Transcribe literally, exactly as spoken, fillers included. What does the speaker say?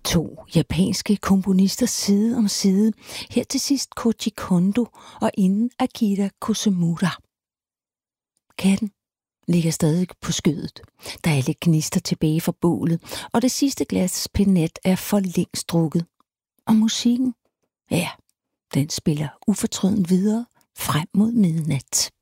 To japanske komponister side om side. Her til sidst Koji Kondo og inden Akira Kusumura. Katten ligger stadig på skødet. Der er lidt gnister tilbage fra bålet, og det sidste glas penet er for længst drukket. Og musikken, ja, den spiller ufortrødent videre frem mod midnat.